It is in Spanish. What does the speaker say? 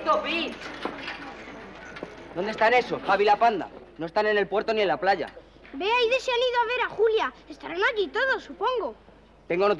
visto, Pi. ¿Dónde están esos, Javi y la panda? No están en el puerto ni en la playa. Bea y De se han ido a ver a Julia. Estarán aquí todos, supongo. Tengo noticias.